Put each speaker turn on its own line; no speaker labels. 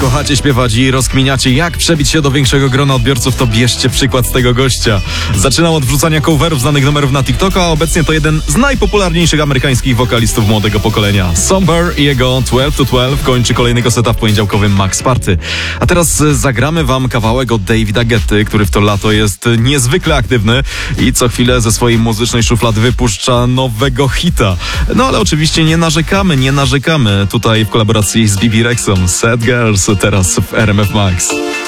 kochacie śpiewać i rozkminiacie, jak przebić się do większego grona odbiorców, to bierzcie przykład z tego gościa. Zaczynał od wrzucania coverów znanych numerów na TikToka, a obecnie to jeden z najpopularniejszych amerykańskich wokalistów młodego pokolenia. Somber i jego 12 to 12 kończy kolejnego seta w poniedziałkowym Max Party. A teraz zagramy wam kawałek od Davida Guetty, który w to lato jest niezwykle aktywny i co chwilę ze swojej muzycznej szuflady wypuszcza nowego hita. No ale oczywiście nie narzekamy tutaj w kolaboracji z Bibi Rexą. Sad Girls teraz w RMF Max.